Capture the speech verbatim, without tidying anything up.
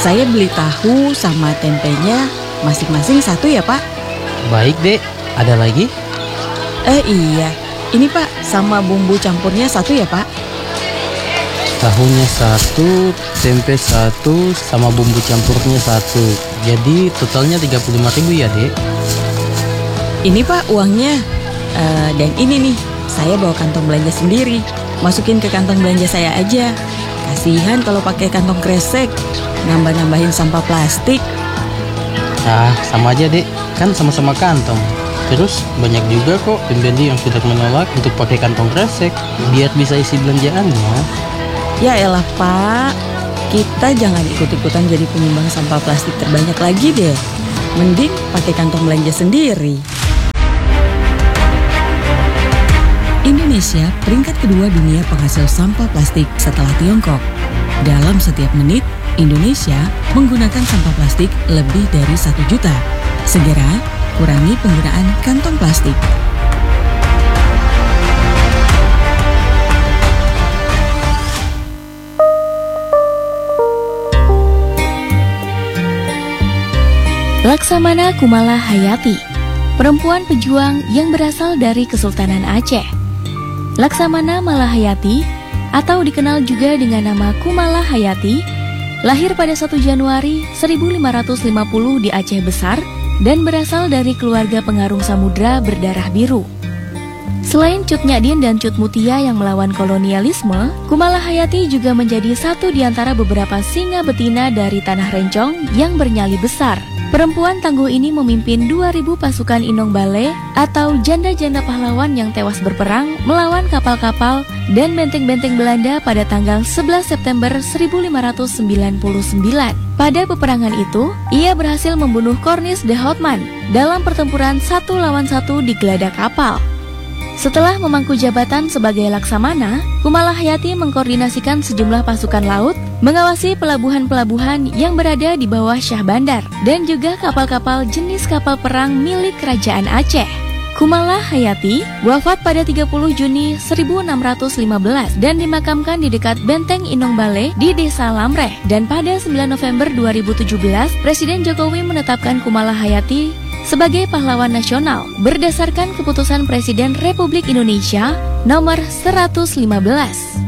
Saya beli tahu sama tempenya masing-masing satu ya Pak. Baik dek, ada lagi? Eh iya, ini Pak sama bumbu campurnya satu ya Pak. Tahunya satu, tempe satu, sama bumbu campurnya satu. Jadi totalnya tiga puluh lima ribu ya dek. Ini Pak uangnya. Uh, dan ini nih, saya bawa kantong belanja sendiri. Masukin ke kantong belanja saya aja. Kasihan kalau pakai kantong kresek, nambah-nambahin sampah plastik. Ah, sama aja dek, kan sama-sama kantong. Terus banyak juga kok pembeli yang sudah menolak untuk pakai kantong kresek biar bisa isi belanjaannya. Ya elah Pak, kita jangan ikut-ikutan jadi penyumbang sampah plastik terbanyak lagi deh. Mending pakai kantong belanja sendiri. Indonesia peringkat kedua dunia penghasil sampah plastik setelah Tiongkok. Dalam setiap menit, Indonesia menggunakan sampah plastik lebih dari satu juta. Segera kurangi penggunaan kantong plastik. Laksamana Kumala Hayati, perempuan pejuang yang berasal dari Kesultanan Aceh. Laksamana Malahayati, atau dikenal juga dengan nama Kumala Hayati, lahir pada satu Januari seribu lima ratus lima puluh di Aceh Besar dan berasal dari keluarga pengarung samudra berdarah biru. Selain Cut Nyadin dan Cut Mutia yang melawan kolonialisme, Kumala Hayati juga menjadi satu di antara beberapa singa betina dari Tanah Rencong yang bernyali besar. Perempuan tangguh ini memimpin dua ribu pasukan Inong Bale atau janda-janda pahlawan yang tewas berperang melawan kapal-kapal dan benteng-benteng Belanda pada tanggal sebelas September seribu lima ratus sembilan puluh sembilan. Pada peperangan itu, ia berhasil membunuh Cornelis de Houtman dalam pertempuran satu lawan satu di geladak kapal. Setelah memangku jabatan sebagai Laksamana, Kumala Hayati mengkoordinasikan sejumlah pasukan laut, mengawasi pelabuhan-pelabuhan yang berada di bawah Syah Bandar, dan juga kapal-kapal jenis kapal perang milik Kerajaan Aceh. Kumala Hayati wafat pada tiga puluh Juni seribu enam ratus lima belas dan dimakamkan di dekat Benteng Inong Bale di Desa Lamreh. Dan pada sembilan November dua ribu tujuh belas, Presiden Jokowi menetapkan Kumala Hayati sebagai pahlawan nasional berdasarkan keputusan Presiden Republik Indonesia nomor seratus lima belas.